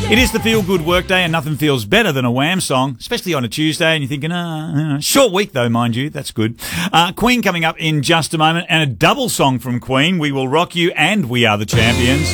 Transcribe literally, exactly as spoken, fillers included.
It is the feel-good workday, and nothing feels better than a Wham song, especially on a Tuesday, and you're thinking, uh, uh, short week though, mind you, that's good. Uh, Queen coming up in just a moment, and a double song from Queen, We Will Rock You and We Are the Champions.